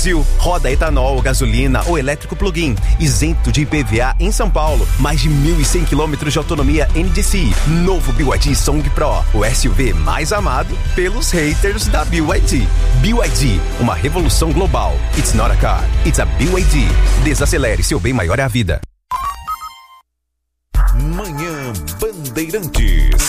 Brasil. Roda etanol, gasolina ou elétrico plug-in. Isento de IPVA em São Paulo. Mais de 1.100 quilômetros de autonomia NDC. Novo BYD Song Pro. O SUV mais amado pelos haters da BYD. BYD, uma revolução global. It's not a car, it's a BYD. Desacelere, seu bem maior é a vida. Manhã Bandeirantes.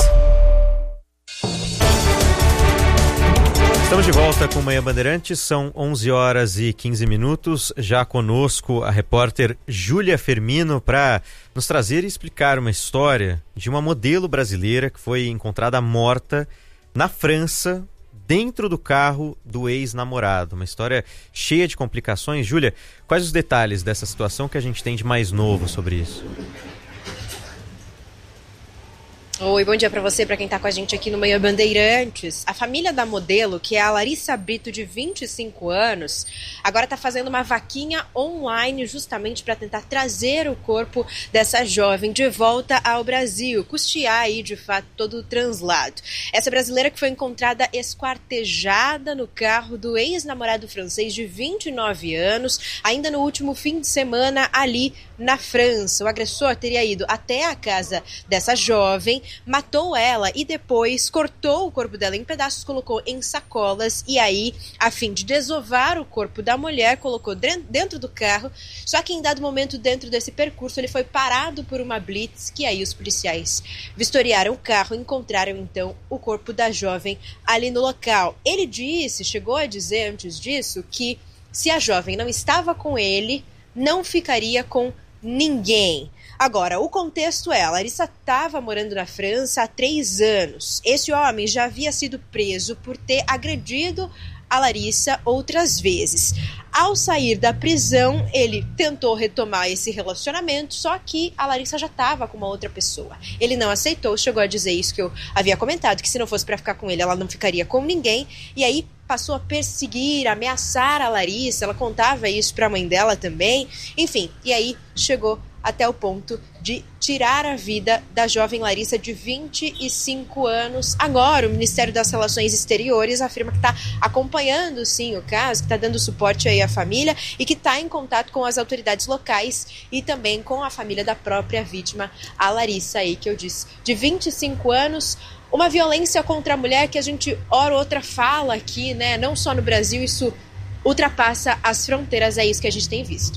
Estamos de volta com Manhã Bandeirantes, são 11 horas e 15 minutos. Já conosco a repórter Júlia Firmino para nos trazer e explicar uma história de uma modelo brasileira que foi encontrada morta na França, dentro do carro do ex-namorado. Uma história cheia de complicações. Júlia, quais os detalhes dessa situação que a gente tem de mais novo sobre isso? Oi, bom dia para você, para quem está com a gente aqui no Manhã Bandeirantes. A família da modelo, que é a Larissa Brito, de 25 anos, agora está fazendo uma vaquinha online justamente para tentar trazer o corpo dessa jovem de volta ao Brasil, custear aí, de fato, todo o translado. Essa brasileira que foi encontrada esquartejada no carro do ex-namorado francês de 29 anos, ainda no último fim de semana ali na França. O agressor teria ido até a casa dessa jovem, matou ela e depois cortou o corpo dela em pedaços, colocou em sacolas e aí, a fim de desovar o corpo da mulher, colocou dentro do carro. Só que em dado momento, dentro desse percurso, ele foi parado por uma blitz, que aí os policiais vistoriaram o carro e encontraram então o corpo da jovem ali no local. Ele chegou a dizer antes disso que se a jovem não estava com ele, não ficaria com ninguém. Agora, o contexto é, a Larissa estava morando na França há 3 anos. Esse homem já havia sido preso por ter agredido a Larissa outras vezes. Ao sair da prisão, ele tentou retomar esse relacionamento, só que a Larissa já estava com uma outra pessoa. Ele não aceitou, chegou a dizer isso que eu havia comentado, que se não fosse para ficar com ele, ela não ficaria com ninguém. E aí passou a perseguir, ameaçar a Larissa, ela contava isso para a mãe dela também. Enfim, e aí chegou até o ponto de tirar a vida da jovem Larissa, de 25 anos. Agora, o Ministério das Relações Exteriores afirma que está acompanhando, sim, o caso, que está dando suporte aí à família e que está em contato com as autoridades locais e também com a família da própria vítima, a Larissa aí, que eu disse, de 25 anos. Uma violência contra a mulher que a gente, hora ou outra, fala aqui, né? Não só no Brasil, isso ultrapassa as fronteiras, é isso que a gente tem visto.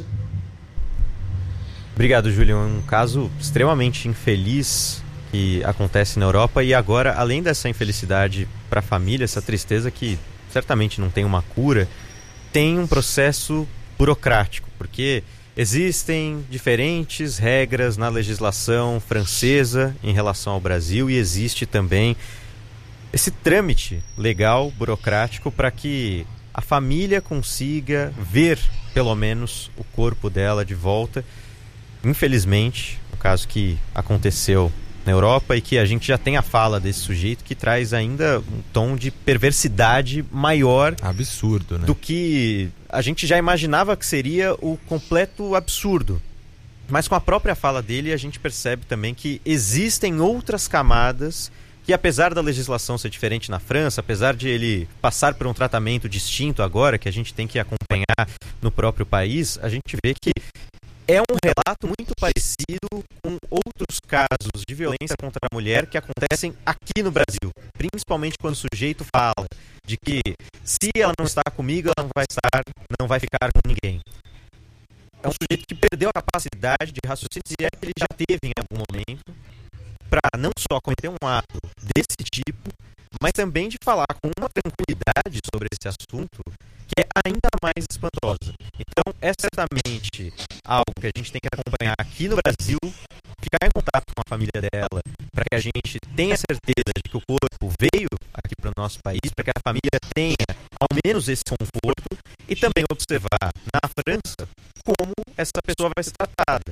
Obrigado, Júlio. É um caso extremamente infeliz que acontece na Europa e agora, além dessa infelicidade para a família, essa tristeza que certamente não tem uma cura, tem um processo burocrático, porque existem diferentes regras na legislação francesa em relação ao Brasil e existe também esse trâmite legal, burocrático, para que a família consiga ver, pelo menos, o corpo dela de volta. Infelizmente, um caso que aconteceu na Europa e que a gente já tem a fala desse sujeito, que traz ainda um tom de perversidade maior. Absurdo, né? Do que a gente já imaginava que seria o completo absurdo. Mas com a própria fala dele, a gente percebe também que existem outras camadas que, apesar da legislação ser diferente na França, apesar de ele passar por um tratamento distinto agora, que a gente tem que acompanhar no próprio país, a gente vê que é um relato muito parecido com outros casos de violência contra a mulher que acontecem aqui no Brasil. Principalmente quando o sujeito fala de que se ela não está comigo, ela não vai ficar com ninguém. É um sujeito que perdeu a capacidade de raciocínio, se é que ele já teve em algum momento, para não só cometer um ato desse tipo, mas também de falar com uma tranquilidade sobre esse assunto que é ainda mais espantosa. Então, é certamente algo que a gente tem que acompanhar aqui no Brasil, ficar em contato com a família dela, para que a gente tenha certeza de que o corpo veio aqui para o nosso país, para que a família tenha ao menos esse conforto, e também observar na França como essa pessoa vai ser tratada.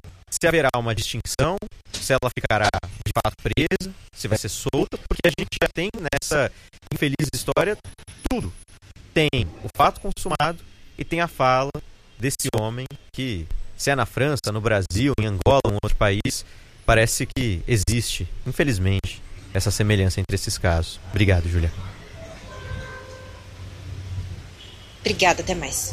Se haverá uma distinção, se ela ficará de fato presa, se vai ser solta, porque a gente já tem nessa infeliz história tudo. Tem o fato consumado e tem a fala desse homem que, se é na França, no Brasil, em Angola, um outro país, parece que existe, infelizmente, essa semelhança entre esses casos. Obrigado, Júlia. Obrigada, até mais.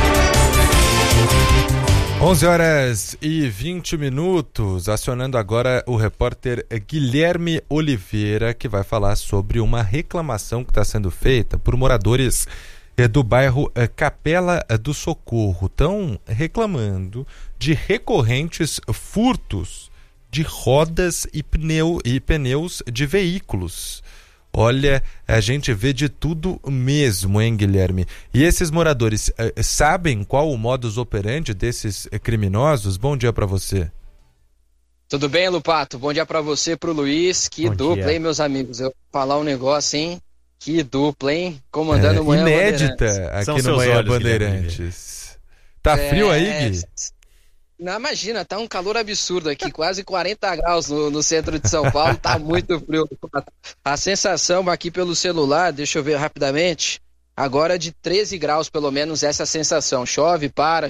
11h20, acionando agora o repórter Guilherme Oliveira, que vai falar sobre uma reclamação que está sendo feita por moradores do bairro Capela do Socorro. Estão reclamando de recorrentes furtos de rodas e pneus de veículos. Olha, a gente vê de tudo mesmo, hein, Guilherme? E esses moradores sabem qual o modus operandi desses criminosos? Bom dia para você. Tudo bem, Lupato? Bom dia para você, pro Luiz. Que Bom dupla, dia. hein, meus amigos? Eu vou falar um negócio, hein? Que dupla, hein? Comandando o Manhã inédita Bandeirantes. São aqui no seus Manhã olhos, Bandeirantes. Tá frio aí, Gui? Não, imagina, tá um calor absurdo aqui, quase 40 graus no centro de São Paulo, tá muito frio. A sensação aqui pelo celular, deixa eu ver rapidamente, agora de 13 graus pelo menos essa sensação. Chove, para.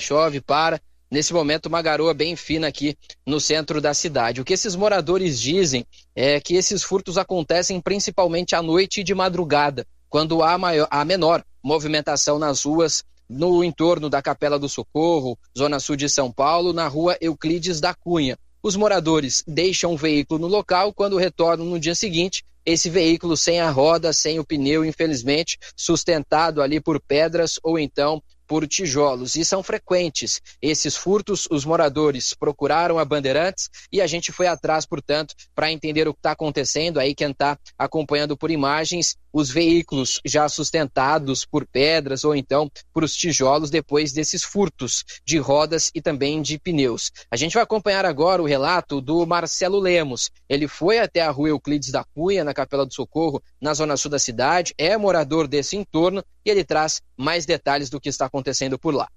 Nesse momento uma garoa bem fina aqui no centro da cidade. O que esses moradores dizem é que esses furtos acontecem principalmente à noite e de madrugada, quando há menor movimentação nas ruas, no entorno da Capela do Socorro, zona sul de São Paulo, na rua Euclides da Cunha. Os moradores deixam o veículo no local, quando retornam no dia seguinte, esse veículo sem a roda, sem o pneu, infelizmente, sustentado ali por pedras ou então por tijolos. E são frequentes esses furtos. Os moradores procuraram a Bandeirantes e a gente foi atrás, portanto, para entender o que está acontecendo. Aí quem está acompanhando por imagens, os veículos já sustentados por pedras ou então por os tijolos depois desses furtos de rodas e também de pneus. A gente vai acompanhar agora o relato do Marcelo Lemos. Ele foi até a rua Euclides da Cunha, na Capela do Socorro, na zona sul da cidade, é morador desse entorno e ele traz mais detalhes do que está acontecendo por lá.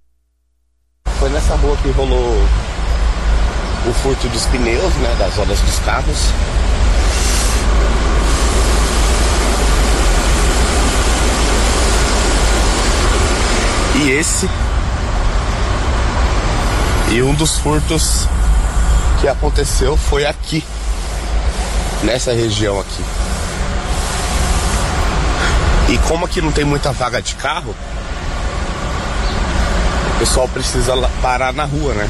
Foi nessa rua que rolou o furto dos pneus, né, das rodas dos carros. E um dos furtos que aconteceu foi aqui, nessa região aqui. E como aqui não tem muita vaga de carro, o pessoal precisa parar na rua, né?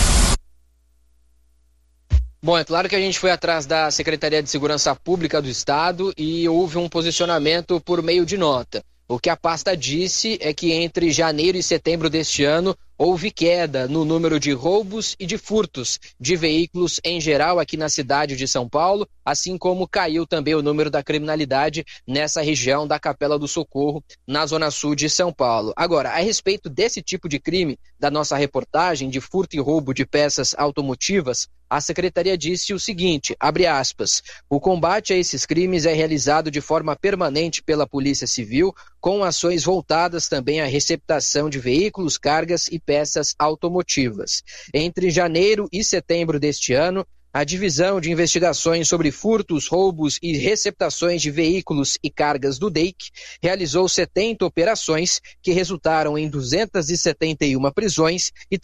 Bom, é claro que a gente foi atrás da Secretaria de Segurança Pública do Estado e houve um posicionamento por meio de nota. O que a pasta disse é que entre janeiro e setembro deste ano houve queda no número de roubos e de furtos de veículos em geral aqui na cidade de São Paulo, assim como caiu também o número da criminalidade nessa região da Capela do Socorro, na zona sul de São Paulo. Agora, a respeito desse tipo de crime da nossa reportagem de furto e roubo de peças automotivas, a Secretaria disse o seguinte, abre aspas, o combate a esses crimes é realizado de forma permanente pela Polícia Civil, com ações voltadas também à receptação de veículos, cargas e peças automotivas. Entre janeiro e setembro deste ano, a Divisão de Investigações sobre Furtos, Roubos e Receptações de Veículos e Cargas do DEIC realizou 70 operações que resultaram em 271 prisões e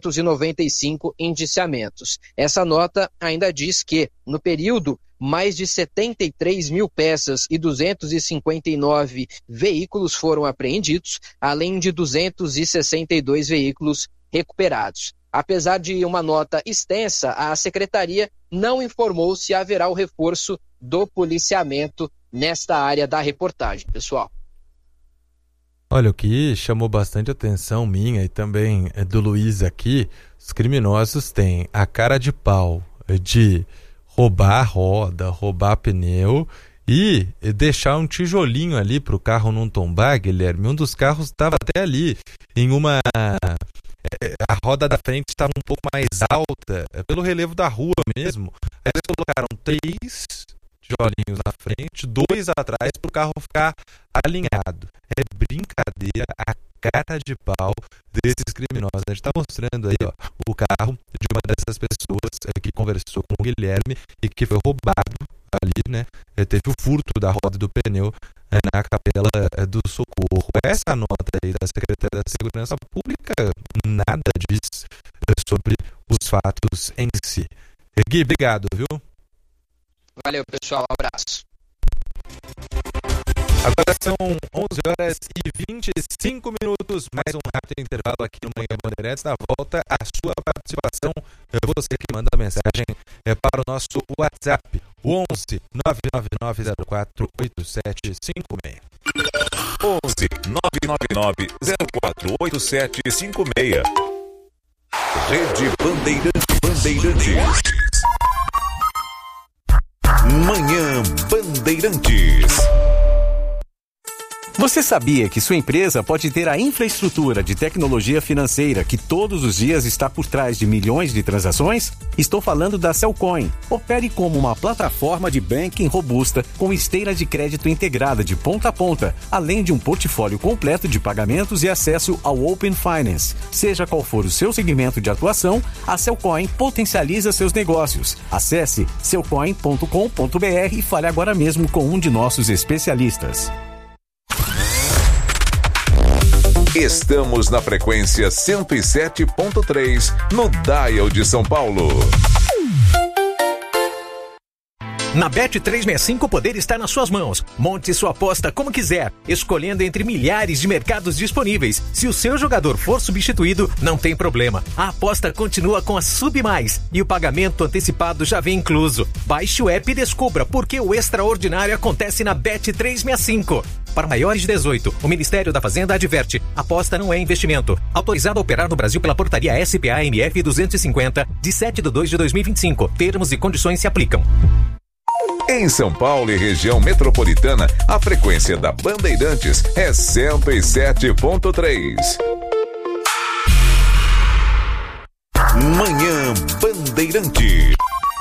395 indiciamentos. Essa nota ainda diz que, no período, mais de 73 mil peças e 259 veículos foram apreendidos, além de 262 veículos recuperados. Apesar de uma nota extensa, a Secretaria não informou se haverá o reforço do policiamento nesta área da reportagem, pessoal. Olha, o que chamou bastante atenção minha e também do Luiz aqui, os criminosos têm a cara de pau de roubar roda, roubar pneu e deixar um tijolinho ali para o carro não tombar, Guilherme. Um dos carros estava até ali em uma... A roda da frente estava um pouco mais alta, pelo relevo da rua mesmo. Aí eles colocaram 3 tijolinhos na frente, 2 atrás, para o carro ficar alinhado. É brincadeira, a cara de pau desses criminosos. A gente está mostrando aí, ó, o carro de uma dessas pessoas que conversou com o Guilherme e que foi roubado ali, né? Teve o furto da roda do pneu na Capela do Socorro. Essa nota aí da Secretaria da Segurança Pública nada diz sobre os fatos em si. Gui, obrigado, viu? Valeu, pessoal. Um abraço. Agora são 11h25, mais um rápido intervalo aqui no Manhã Bandeirantes. Na volta, a sua participação, você que manda a mensagem para o nosso WhatsApp, 11 99904 8756. 11 999 048756. Rede Bandeirantes. Manhã Bandeirantes. Você sabia que sua empresa pode ter a infraestrutura de tecnologia financeira que todos os dias está por trás de milhões de transações? Estou falando da Cellcoin. Opere como uma plataforma de banking robusta com esteira de crédito integrada de ponta a ponta, além de um portfólio completo de pagamentos e acesso ao Open Finance. Seja qual for o seu segmento de atuação, a Cellcoin potencializa seus negócios. Acesse cellcoin.com.br e fale agora mesmo com um de nossos especialistas. Estamos na frequência 107.3 no Dial de São Paulo. Na Bet365 o poder está nas suas mãos. Monte sua aposta como quiser, escolhendo entre milhares de mercados disponíveis. Se o seu jogador for substituído, não tem problema. A aposta continua com a Sub+, e o pagamento antecipado já vem incluso. Baixe o app e descubra por que o extraordinário acontece na Bet365. Para maiores de 18, o Ministério da Fazenda adverte: aposta não é investimento. Autorizado a operar no Brasil pela portaria SPA-MF 250, de 7/2/2025. Termos e condições se aplicam. Em São Paulo e região metropolitana, a frequência da Bandeirantes é 107.3. Manhã Bandeirantes.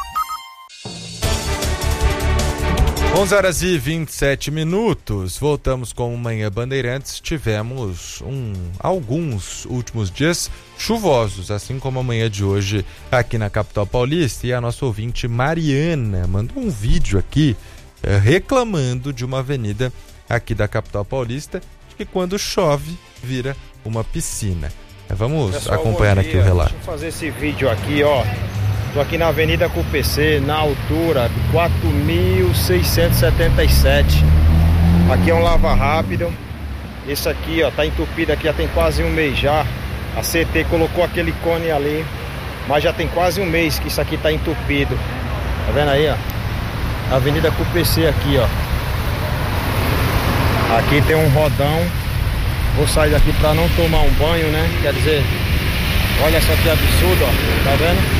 11h27. Voltamos com o Manhã Bandeirantes. Tivemos alguns últimos dias chuvosos, assim como a manhã de hoje aqui na capital paulista. E a nossa ouvinte Mariana mandou um vídeo aqui reclamando de uma avenida aqui da capital paulista, de que quando chove vira uma piscina. Vamos Pessoal, acompanhar aqui o relato. Deixa eu fazer esse vídeo aqui, ó. Estou aqui na Avenida CUPC, na altura de 4.677. Aqui é um lava rápido. Esse aqui, ó, tá entupido aqui já tem quase um mês já. A CT colocou aquele cone ali, mas já tem quase um mês que isso aqui tá entupido. Tá vendo aí, ó? Avenida CUPC aqui, ó. Aqui tem um rodão. Vou sair daqui para não tomar um banho, né? Quer dizer, olha só que absurdo, ó. Tá vendo?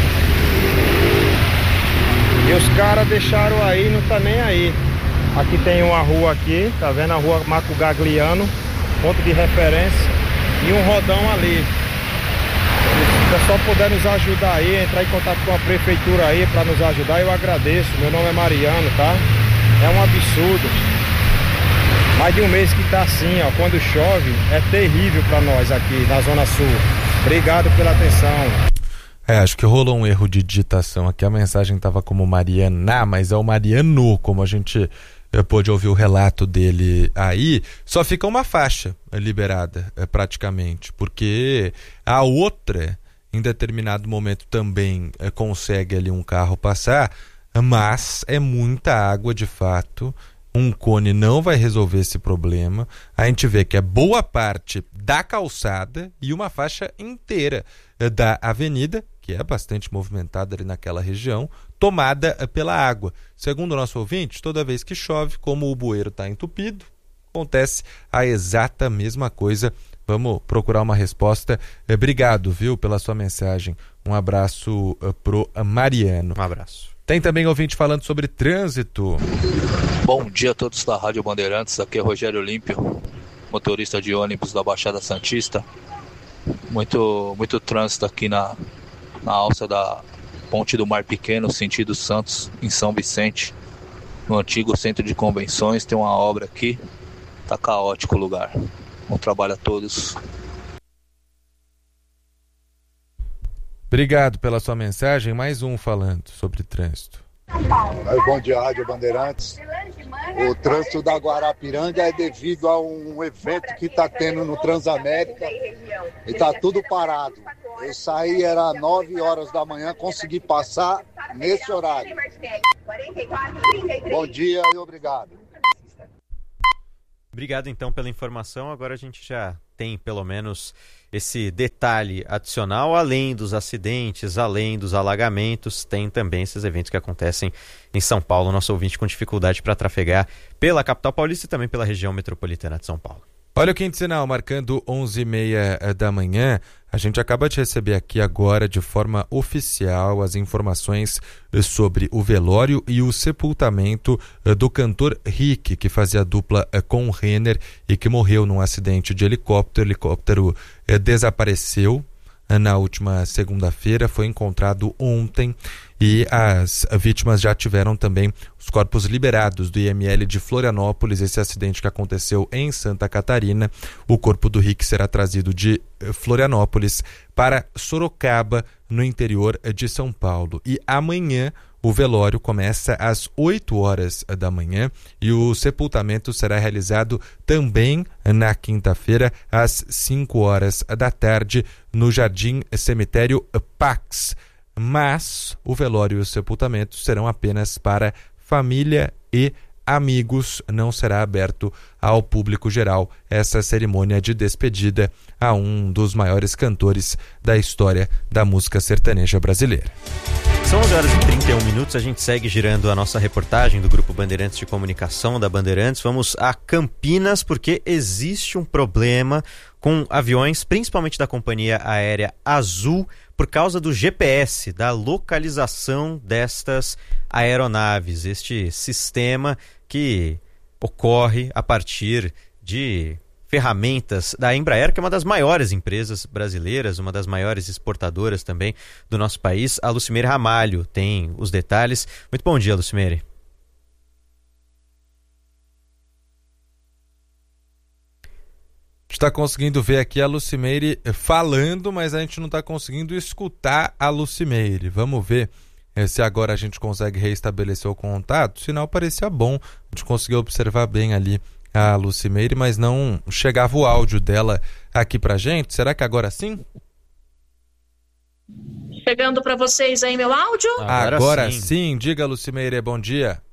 E os caras deixaram aí, não tá nem aí. Aqui tem uma rua aqui, tá vendo? A rua Marco Gagliano, ponto de referência. E um rodão ali. Se o pessoal puder nos ajudar aí, entrar em contato com a prefeitura aí para nos ajudar, eu agradeço. Meu nome é Mariano, tá? É um absurdo. Mais de um mês que tá assim, ó. Quando chove, é terrível para nós aqui na Zona Sul. Obrigado pela atenção. Acho que rolou um erro de digitação aqui. A mensagem estava como Mariana, mas é o Mariano, como a gente pôde ouvir o relato dele aí. Só fica uma faixa liberada, praticamente, porque a outra, em determinado momento, também consegue ali um carro passar, mas é muita água de fato. Um cone não vai resolver esse problema. A gente vê que é boa parte da calçada e uma faixa inteira da avenida, que é bastante movimentada ali naquela região, tomada pela água. Segundo o nosso ouvinte, toda vez que chove, como o bueiro está entupido, acontece a exata mesma coisa. Vamos procurar uma resposta. Obrigado, viu, pela sua mensagem. Um abraço pro Mariano. Um abraço. Tem também ouvinte falando sobre trânsito. Bom dia a todos da Rádio Bandeirantes, aqui é Rogério Olímpio, motorista de ônibus da Baixada Santista. Muito trânsito aqui na alça da Ponte do Mar Pequeno, sentido Santos, em São Vicente, no antigo centro de convenções. Tem uma obra aqui, tá caótico o lugar. Bom trabalho a todos. Obrigado pela sua mensagem. Mais um falando sobre trânsito. Bom dia, Rádio Bandeirantes. O trânsito da Guarapiranga é devido a um evento que está tendo no Transamérica e está tudo parado. Eu saí, era 9 horas da manhã, consegui passar nesse horário. Bom dia e obrigado. Obrigado então pela informação. Agora a gente já tem pelo menos esse detalhe adicional, além dos acidentes, além dos alagamentos, tem também esses eventos que acontecem em São Paulo. Nosso ouvinte com dificuldade para trafegar pela capital paulista e também pela região metropolitana de São Paulo. Olha o quinto sinal, marcando 11h30 da manhã. A gente acaba de receber aqui agora, de forma oficial, as informações sobre o velório e o sepultamento do cantor Rick, que fazia dupla com o Renner e que morreu num acidente de helicóptero. O helicóptero desapareceu na última segunda-feira, foi encontrado ontem e as vítimas já tiveram também os corpos liberados do IML de Florianópolis. Esse acidente que aconteceu em Santa Catarina, o corpo do Rick será trazido de Florianópolis para Sorocaba, no interior de São Paulo. E amanhã o velório começa às 8 horas da manhã e o sepultamento será realizado também na quinta-feira, às 5 horas da tarde, no Jardim Cemitério Pax. Mas o velório e o sepultamento serão apenas para família e amigos, não será aberto ao público geral essa cerimônia de despedida a um dos maiores cantores da história da música sertaneja brasileira. São 11h31, a gente segue girando a nossa reportagem do Grupo Bandeirantes de Comunicação da Bandeirantes. Vamos a Campinas, porque existe um problema com aviões, principalmente da companhia aérea Azul, por causa do GPS, da localização destas aeronaves. Este sistema que ocorre a partir de ferramentas da Embraer, que é uma das maiores empresas brasileiras, uma das maiores exportadoras também do nosso país. A Lucimeire Ramalho tem os detalhes. Muito bom dia, Lucimeire. Está conseguindo ver aqui a Lucimeire falando, mas a gente não está conseguindo escutar a Lucimeire. Vamos ver se agora a gente consegue reestabelecer o contato. O sinal parecia bom, a gente conseguiu observar bem ali a Lucimeire, mas não chegava o áudio dela aqui pra gente. Será que agora sim? Chegando para vocês aí meu áudio? Agora sim. Diga, Lucimeire, bom dia.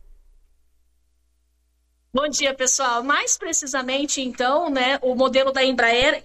Bom dia, pessoal. Mais precisamente, então, né, o modelo da Embraer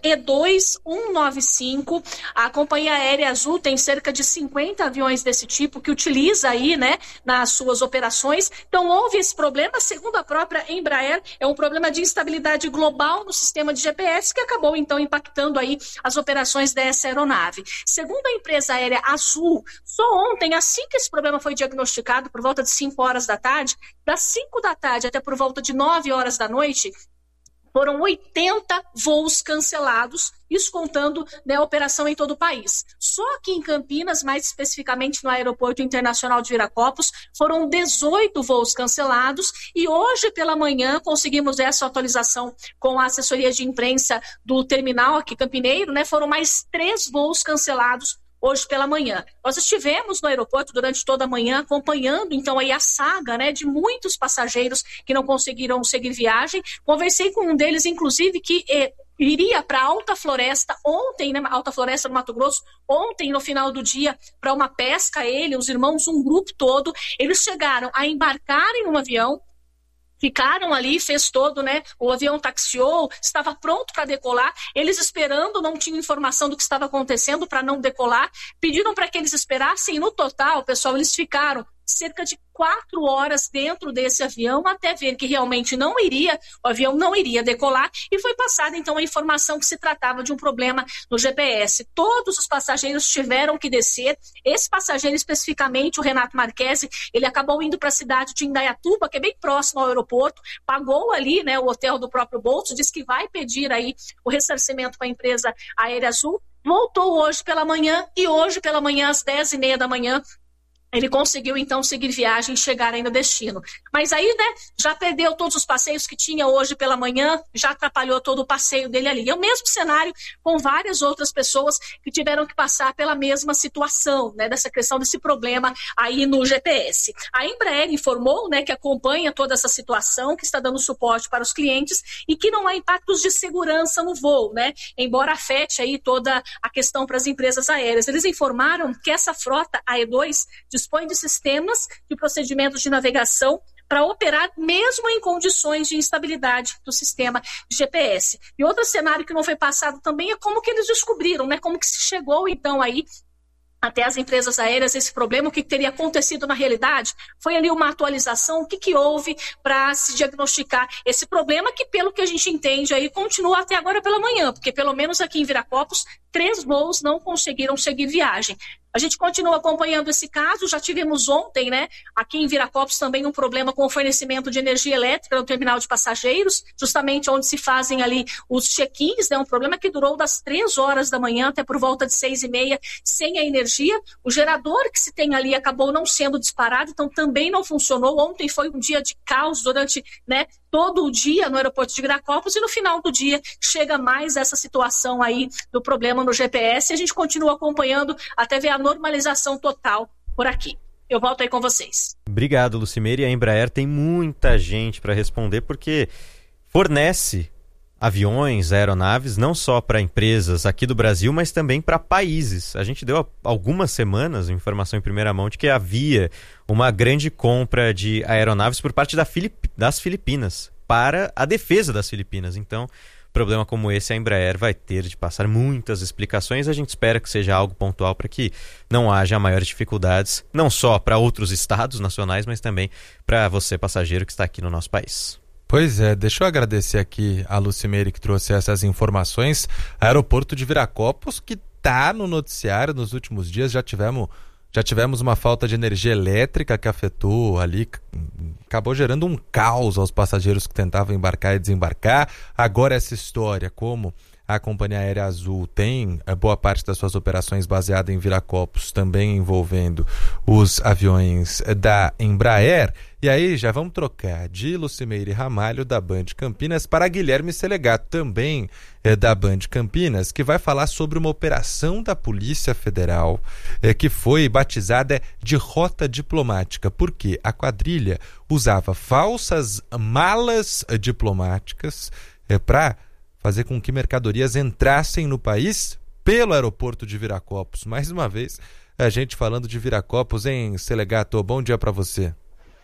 E2195. A companhia aérea Azul tem cerca de 50 aviões desse tipo que utiliza aí, né, nas suas operações. Então, houve esse problema, segundo a própria Embraer, é um problema de instabilidade global no sistema de GPS que acabou, então, impactando aí as operações dessa aeronave. Segundo a empresa aérea Azul, só ontem, assim que esse problema foi diagnosticado, por volta de 5 horas da tarde, das 5 da tarde até por volta de 9 horas da noite, foram 80 voos cancelados, isso contando, né, a operação em todo o país. Só aqui em Campinas, mais especificamente no Aeroporto Internacional de Viracopos, foram 18 voos cancelados e hoje pela manhã conseguimos essa atualização com a assessoria de imprensa do terminal aqui campineiro, né, foram mais 3 voos cancelados hoje pela manhã. Nós estivemos no aeroporto durante toda a manhã acompanhando então aí a saga, né, de muitos passageiros que não conseguiram seguir viagem. Conversei com um deles, inclusive, que iria para Alta Floresta ontem, né, Alta Floresta no Mato Grosso, ontem no final do dia para uma pesca, ele, os irmãos, um grupo todo. Eles chegaram a embarcar em um avião, ficaram ali, fez todo, né? O avião taxiou, estava pronto para decolar. Eles esperando, não tinham informação do que estava acontecendo para não decolar. Pediram para que eles esperassem. No total, pessoal, eles ficaram cerca de 4 horas dentro desse avião até ver que realmente o avião não iria decolar, e foi passada então a informação que se tratava de um problema no GPS. Todos os passageiros tiveram que descer. Esse passageiro especificamente, o Renato Marquesi, ele acabou indo para a cidade de Indaiatuba, que é bem próximo ao aeroporto, pagou ali, né, o hotel do próprio bolso, disse que vai pedir aí o ressarcimento para a empresa Aérea Azul. Voltou hoje pela manhã e hoje pela manhã às 10h30 da manhã ele conseguiu, então, seguir viagem e chegar ainda ao destino. Mas aí, né, já perdeu todos os passeios que tinha hoje pela manhã, já atrapalhou todo o passeio dele ali. É o mesmo cenário com várias outras pessoas que tiveram que passar pela mesma situação, né, dessa questão desse problema aí no GPS. A Embraer informou, né, que acompanha toda essa situação, que está dando suporte para os clientes e que não há impactos de segurança no voo, né, embora afete aí toda a questão para as empresas aéreas. Eles informaram que essa frota, a E2, dispõe de sistemas de procedimentos de navegação para operar mesmo em condições de instabilidade do sistema de GPS. E outro cenário que não foi passado também é como que eles descobriram, né? Como que se chegou então aí até as empresas aéreas esse problema, o que teria acontecido na realidade? Foi ali uma atualização, o que houve para se diagnosticar esse problema que, pelo que a gente entende aí, continua até agora pela manhã, porque pelo menos aqui em Viracopos, 3 voos não conseguiram seguir viagem. A gente continua acompanhando esse caso, já tivemos ontem, né, aqui em Viracopos também um problema com o fornecimento de energia elétrica no terminal de passageiros, justamente onde se fazem ali os check-ins, né, um problema que durou das 3 horas da manhã até por volta de 6h30, sem a energia. O gerador que se tem ali acabou não sendo disparado, então também não funcionou. Ontem foi um dia de caos durante, né, todo o dia no aeroporto de Viracopos, e no final do dia chega mais essa situação aí do problema no GPS, e a gente continua acompanhando até ver a normalização total por aqui. Eu volto aí com vocês. Obrigado, Lucimeire. E a Embraer tem muita gente para responder, porque fornece aviões, aeronaves, não só para empresas aqui do Brasil, mas também para países. A gente deu há algumas semanas informação em primeira mão de que havia uma grande compra de aeronaves por parte das Filipinas para a defesa das Filipinas. Então, problema como esse, a Embraer vai ter de passar muitas explicações. A gente espera que seja algo pontual para que não haja maiores dificuldades, não só para outros estados nacionais, mas também para você, passageiro, que está aqui no nosso país. Pois é, deixa eu agradecer aqui a Lucimeire que trouxe essas informações. Aeroporto de Viracopos, que está no noticiário nos últimos dias, já tivemos uma falta de energia elétrica que afetou ali, acabou gerando um caos aos passageiros que tentavam embarcar e desembarcar. Agora essa história, como a Companhia Aérea Azul tem boa parte das suas operações baseada em Viracopos, também envolvendo os aviões da Embraer. E aí já vamos trocar de Lucimeire Ramalho, da Band Campinas, para Guilherme Selegato, também da Band Campinas, que vai falar sobre uma operação da Polícia Federal que foi batizada de Rota Diplomática, porque a quadrilha usava falsas malas diplomáticas para fazer com que mercadorias entrassem no país pelo aeroporto de Viracopos. Mais uma vez, a gente falando de Viracopos, hein, Selegato? Bom dia para você.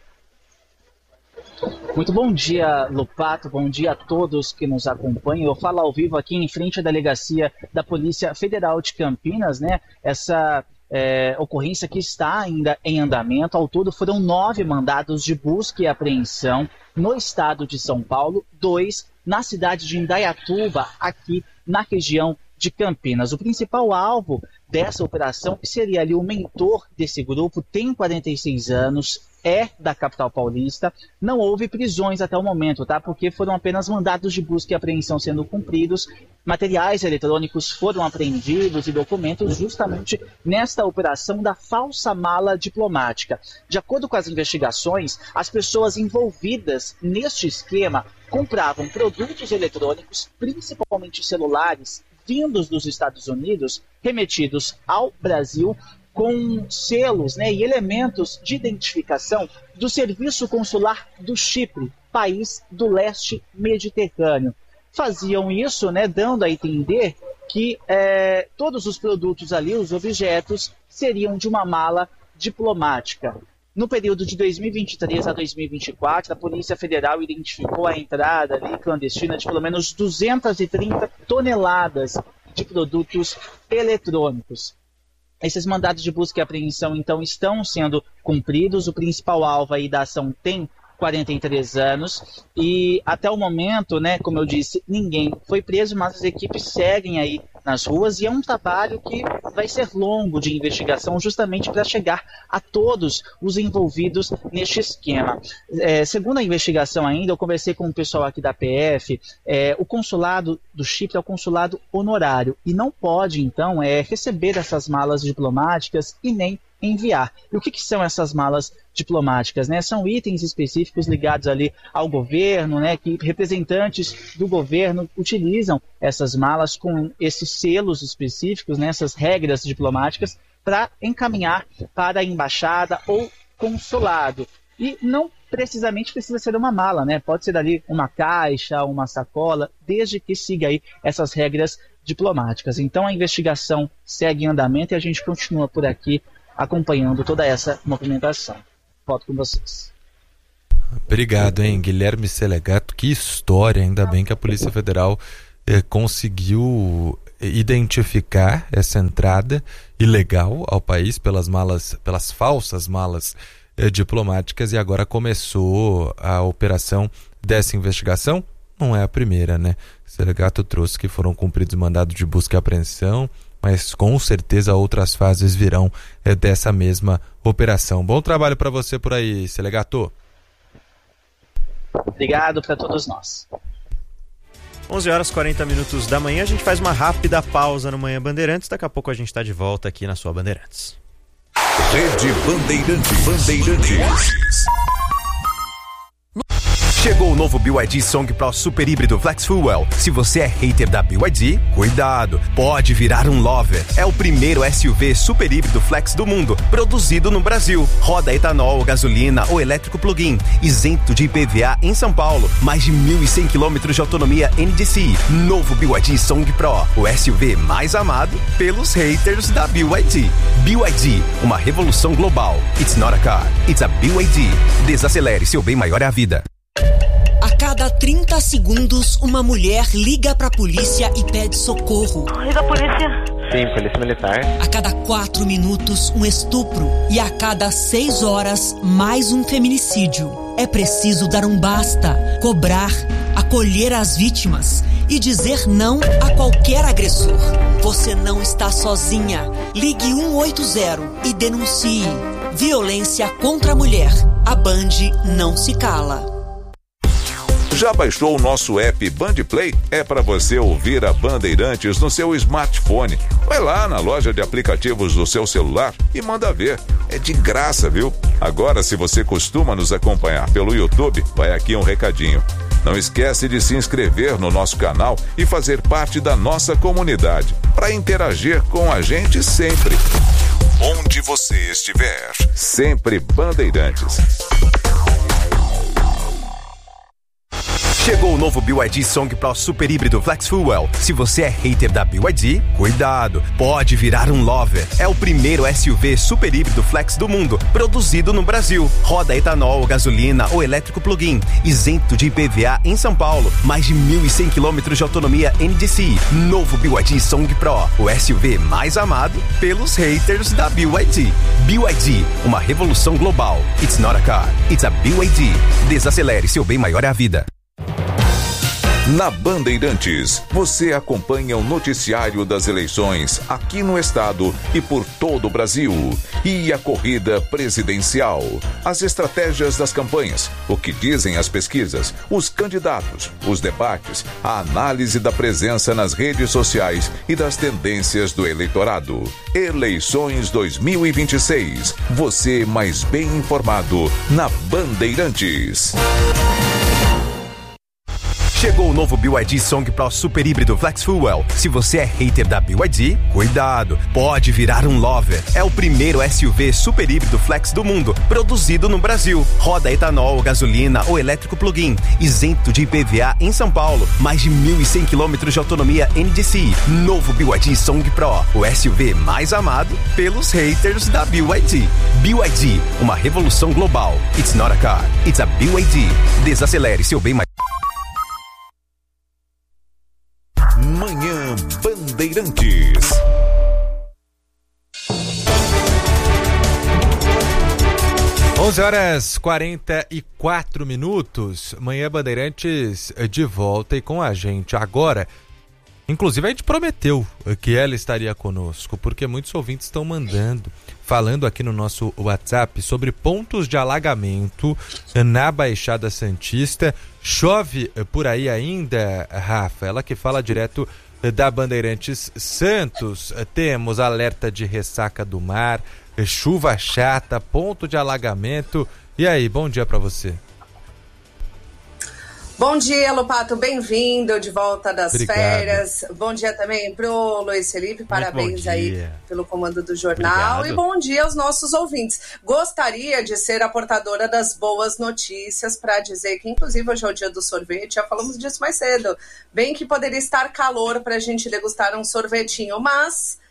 Muito bom dia, Lopato, bom dia a todos que nos acompanham. Eu falo ao vivo aqui em frente à delegacia da Polícia Federal de Campinas, né? Essa ocorrência que está ainda em andamento. Ao todo foram 9 mandados de busca e apreensão no estado de São Paulo, 2 na cidade de Indaiatuba, aqui na região de Campinas. O principal alvo dessa operação, que seria ali o mentor desse grupo, tem 46 anos, é da capital paulista. Não houve prisões até o momento, tá? Porque foram apenas mandados de busca e apreensão sendo cumpridos. Materiais eletrônicos foram apreendidos e documentos justamente nesta operação da falsa mala diplomática. De acordo com as investigações, as pessoas envolvidas neste esquema compravam produtos eletrônicos, principalmente celulares, vindos dos Estados Unidos, remetidos ao Brasil, com selos, né, e elementos de identificação do Serviço Consular do Chipre, país do leste mediterrâneo. Faziam isso, né, dando a entender que todos os produtos ali, os objetos, seriam de uma mala diplomática. No período de 2023 a 2024, a Polícia Federal identificou a entrada ali clandestina de pelo menos 230 toneladas de produtos eletrônicos. Esses mandados de busca e apreensão, então, estão sendo cumpridos. O principal alvo aí da ação tem 43 anos e até o momento, né, como eu disse, ninguém foi preso, mas as equipes seguem aí nas ruas e é um trabalho que vai ser longo de investigação justamente para chegar a todos os envolvidos neste esquema. Segundo a investigação ainda, eu conversei com o pessoal aqui da PF, o consulado do Chipre é o consulado honorário e não pode, então, receber essas malas diplomáticas e nem enviar. E o que são essas malas diplomáticas, né? São itens específicos ligados ali ao governo, né? Que representantes do governo utilizam essas malas com esses selos específicos, né? Essas regras diplomáticas para encaminhar para a embaixada ou consulado. E não precisamente precisa ser uma mala, né? Pode ser ali uma caixa, uma sacola, desde que siga aí essas regras diplomáticas. Então a investigação segue em andamento e a gente continua por aqui acompanhando toda essa movimentação. Volto com vocês. Obrigado, hein, Guilherme Selegato. Que história, ainda bem que a Polícia Federal conseguiu identificar essa entrada ilegal ao país pelas falsas malas diplomáticas, e agora começou a operação dessa investigação. Não é a primeira, né? Selegato trouxe que foram cumpridos mandados de busca e apreensão, mas com certeza outras fases virão dessa mesma operação. Bom trabalho para você por aí, Selegato. Obrigado para todos nós. 11h40 da manhã, a gente faz uma rápida pausa no Manhã Bandeirantes. Daqui a pouco a gente está de volta aqui na sua Bandeirantes. Rede Bandeirantes. Chegou o novo BYD Song Pro Super Híbrido Flex Fuel. Se você é hater da BYD, cuidado, pode virar um lover. É o primeiro SUV super híbrido flex do mundo, produzido no Brasil. Roda etanol, gasolina ou elétrico plug-in, isento de IPVA em São Paulo. Mais de 1.100 km de autonomia NDCi. Novo BYD Song Pro, o SUV mais amado pelos haters da BYD. BYD, uma revolução global. It's not a car, it's a BYD. Desacelere, seu bem maior é a vida. A cada 30 segundos, uma mulher liga pra polícia e pede socorro. Liga a polícia. Sim, polícia militar. A cada 4 minutos, um estupro. E a cada 6 horas, mais um feminicídio. É preciso dar um basta, cobrar, acolher as vítimas e dizer não a qualquer agressor. Você não está sozinha. Ligue 180 e denuncie. Violência contra a mulher. A Band não se cala. Já baixou o nosso app Band Play? É para você ouvir a Bandeirantes no seu smartphone. Vai lá na loja de aplicativos do seu celular e manda ver. É de graça, viu? Agora, se você costuma nos acompanhar pelo YouTube, vai aqui um recadinho. Não esquece de se inscrever no nosso canal e fazer parte da nossa comunidade, para interagir com a gente sempre. Onde você estiver, sempre Bandeirantes. Chegou o novo BYD Song Pro Super Híbrido Flex Fuel. Se você é hater da BYD, cuidado, pode virar um lover. É o primeiro SUV super híbrido flex do mundo, produzido no Brasil. Roda etanol, gasolina ou elétrico plug-in, isento de IPVA em São Paulo. Mais de 1.100 km de autonomia NDCi. Novo BYD Song Pro, o SUV mais amado pelos haters da BYD. BYD, uma revolução global. It's not a car, it's a BYD. Desacelere, seu bem maior é a vida. Na Bandeirantes, você acompanha o noticiário das eleições aqui no estado e por todo o Brasil. E a corrida presidencial, as estratégias das campanhas, o que dizem as pesquisas, os candidatos, os debates, a análise da presença nas redes sociais e das tendências do eleitorado. Eleições 2026. Você mais bem informado na Bandeirantes. Chegou o novo BYD Song Pro Super Híbrido Flex Fuel. Se você é hater da BYD, cuidado, pode virar um lover. É o primeiro SUV super híbrido flex do mundo, produzido no Brasil. Roda etanol, gasolina ou elétrico plug-in, isento de IPVA em São Paulo. Mais de 1.100 km de autonomia NDCi. Novo BYD Song Pro, o SUV mais amado pelos haters da BYD. BYD, uma revolução global. It's not a car, it's a BYD. Desacelere, seu bem mais... Manhã Bandeirantes. Onze horas 44 minutos. Manhã Bandeirantes de volta e com a gente agora. Inclusive a gente prometeu que ela estaria conosco, porque muitos ouvintes estão falando aqui no nosso WhatsApp sobre pontos de alagamento na Baixada Santista. Chove por aí ainda, Rafa? Ela que fala direto da Bandeirantes Santos. Temos alerta de ressaca do mar, chuva chata, ponto de alagamento. E aí, bom dia para você. Bom dia, Lopato, bem-vindo de volta das Obrigado. Férias. Bom dia também pro Luiz Felipe, parabéns aí pelo comando do jornal. Obrigado. E bom dia aos nossos ouvintes. Gostaria de ser a portadora das boas notícias para dizer que, inclusive, hoje é o dia do sorvete, já falamos disso mais cedo. Bem que poderia estar calor para a gente degustar um sorvetinho, mas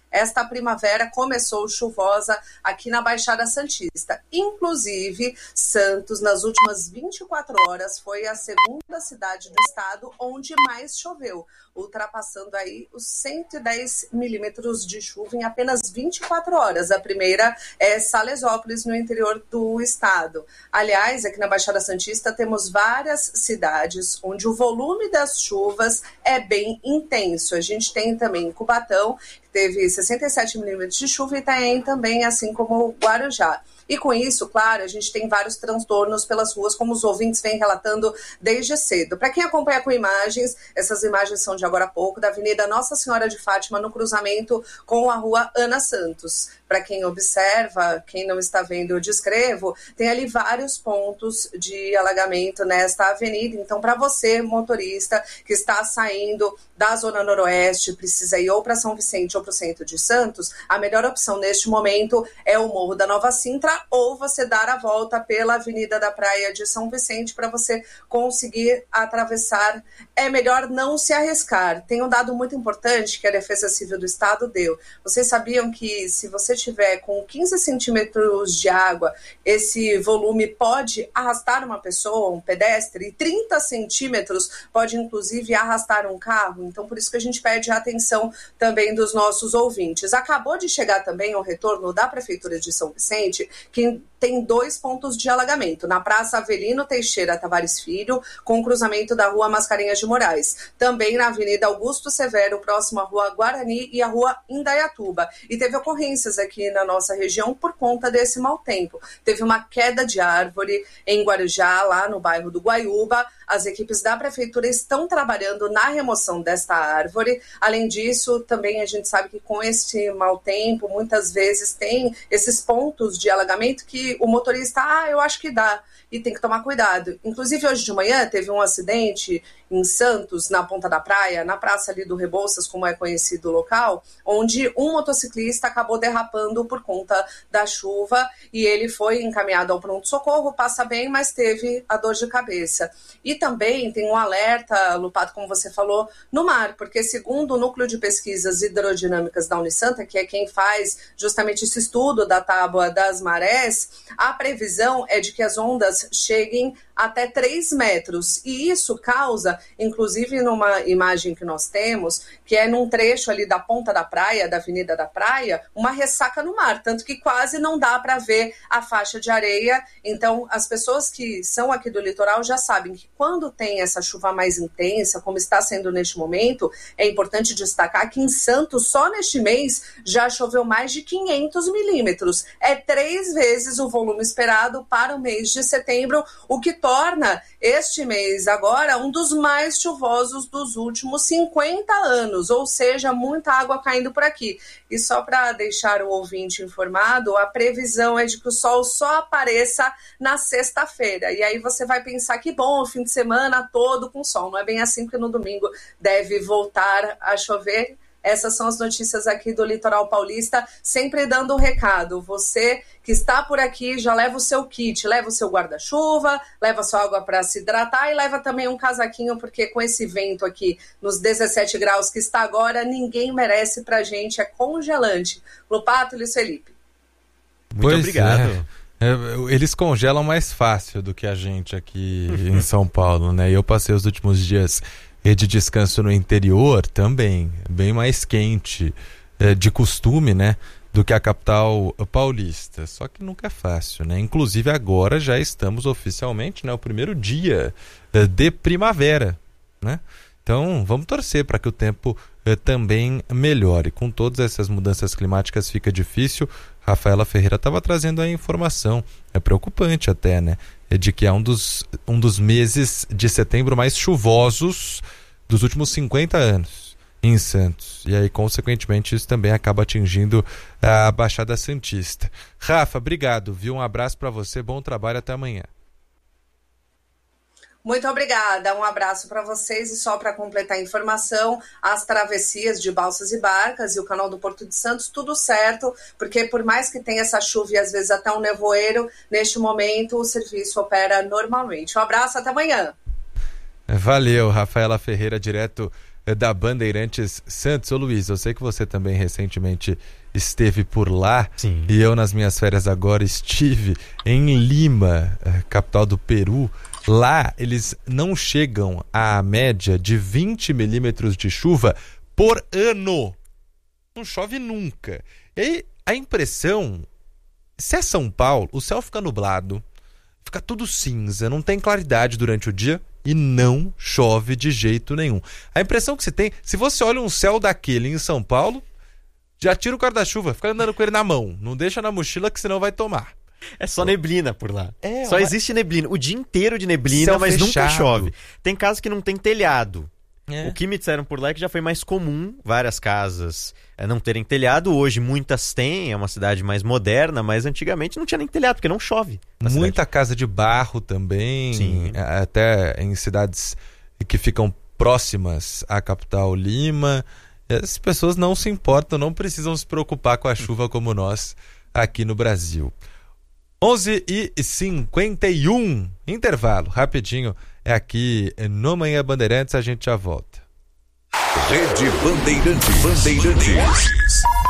esta primavera começou chuvosa aqui na Baixada Santista. Inclusive, Santos, nas últimas 24 horas, foi a segunda cidade do estado onde mais choveu, ultrapassando aí os 110 milímetros de chuva em apenas 24 horas. A primeira é Salesópolis, no interior do estado. Aliás, aqui na Baixada Santista temos várias cidades onde o volume das chuvas é bem intenso. A gente tem também Cubatão, que teve 67 milímetros de chuva, e Itanhaém também, assim como Guarujá. E com isso, claro, a gente tem vários transtornos pelas ruas, como os ouvintes vêm relatando desde cedo. Para quem acompanha com imagens, essas imagens são de agora há pouco, da Avenida Nossa Senhora de Fátima, no cruzamento com a Rua Ana Santos. Para quem observa, quem não está vendo, eu descrevo, tem ali vários pontos de alagamento nesta avenida. Então, para você, motorista, que está saindo da Zona Noroeste, precisa ir ou para São Vicente ou para o centro de Santos, a melhor opção neste momento é o Morro da Nova Sintra, ou você dar a volta pela Avenida da Praia de São Vicente para você conseguir atravessar. É melhor não se arriscar. Tem um dado muito importante que a Defesa Civil do Estado deu. Vocês sabiam que se você tiver com 15 centímetros de água, esse volume pode arrastar uma pessoa, um pedestre, e 30 centímetros pode inclusive arrastar um carro? Então, por isso que a gente pede a atenção também dos nossos ouvintes. Acabou de chegar também o retorno da Prefeitura de São Vicente, que tem 2 pontos de alagamento, na Praça Avelino Teixeira Tavares Filho, com o cruzamento da Rua Mascarenhas de Moraes. Também na Avenida Augusto Severo, próximo à Rua Guarani e à Rua Indaiatuba. E teve ocorrências aqui na nossa região por conta desse mau tempo. Teve uma queda de árvore em Guarujá, lá no bairro do Guaiúba. As equipes da Prefeitura estão trabalhando na remoção desta árvore. Além disso, também a gente sabe que com esse mau tempo, muitas vezes tem esses pontos de alagamento que o motorista, eu acho que dá, e tem que tomar cuidado. Inclusive, hoje de manhã teve um acidente em Santos, na Ponta da Praia, na praça ali do Rebouças, como é conhecido o local, onde um motociclista acabou derrapando por conta da chuva e ele foi encaminhado ao pronto-socorro, passa bem, mas teve a dor de cabeça. E também tem um alerta, Lupato, como você falou, no mar, porque segundo o Núcleo de Pesquisas Hidrodinâmicas da Unisanta, que é quem faz justamente esse estudo da tábua das marés, a previsão é de que as ondas cheguem até 3 metros. E isso causa, inclusive numa imagem que nós temos, que é num trecho ali da Ponta da Praia, da Avenida da Praia, uma ressaca no mar, tanto que quase não dá para ver a faixa de areia. Então, as pessoas que são aqui do litoral já sabem que quando tem essa chuva mais intensa, como está sendo neste momento, é importante destacar que em Santos, só neste mês, já choveu mais de 500 milímetros. É 3 vezes o volume esperado para o mês de setembro, o que torna este mês agora um dos mais chuvosos dos últimos 50 anos, ou seja, muita água caindo por aqui. E só para deixar o ouvinte informado, a previsão é de que o sol só apareça na sexta-feira. E aí você vai pensar que bom, o fim de semana todo com sol. Não é bem assim, porque no domingo deve voltar a chover. Essas são as notícias aqui do Litoral Paulista, sempre dando um recado. Você que está por aqui, já leva o seu kit, leva o seu guarda-chuva, leva a sua água para se hidratar e leva também um casaquinho, porque com esse vento aqui, nos 17 graus que está agora, ninguém merece pra gente, é congelante. Lupato e Luiz Felipe. Muito obrigado. Eles congelam mais fácil do que a gente aqui em São Paulo, né? Eu passei os últimos dias de descanso no interior também, bem mais quente de costume, né, do que a capital paulista. Só que nunca é fácil, né? Inclusive agora já estamos oficialmente, né, o primeiro dia de primavera, né? Então vamos torcer para que o tempo também melhore. Com todas essas mudanças climáticas fica difícil. Rafaela Ferreira estava trazendo a informação, é preocupante até, né? De que é um dos meses de setembro mais chuvosos dos últimos 50 anos em Santos. E aí, consequentemente, isso também acaba atingindo a Baixada Santista. Rafa, obrigado, viu? Um abraço para você, bom trabalho, até amanhã. Muito obrigada, um abraço para vocês. E só para completar a informação, as travessias de balsas e barcas e o canal do Porto de Santos, tudo certo, porque por mais que tenha essa chuva e às vezes até um nevoeiro, neste momento o serviço opera normalmente. Um abraço, até amanhã. Valeu, Rafaela Ferreira, direto da Bandeirantes Santos. Ô Luiz, eu sei que você também recentemente esteve por lá. Sim. E eu nas minhas férias agora estive em Lima, capital do Peru. Lá eles não chegam à média de 20 milímetros de chuva por ano. Não chove nunca. E aí a impressão, se é São Paulo, o céu fica nublado, fica tudo cinza, não tem claridade durante o dia e não chove de jeito nenhum. A impressão que você tem, se você olha um céu daquele em São Paulo, já tira o guarda-chuva, fica andando com ele na mão, não deixa na mochila que senão vai tomar. É só neblina por lá. Só existe neblina. O dia inteiro de neblina, céu mas fechado. nunca chove. Tem casas que não tem telhado. É. O que me disseram por lá é que já foi mais comum várias casas não terem telhado. Hoje muitas têm, é uma cidade mais moderna, mas antigamente não tinha nem telhado, porque não chove. Muita casa de barro também. Sim. Até em cidades que ficam próximas à capital Lima. As pessoas não se importam, não precisam se preocupar com a chuva como nós aqui no Brasil. 11h51, intervalo, rapidinho, é aqui no Manhã Bandeirantes, a gente já volta. Rede Bandeirantes.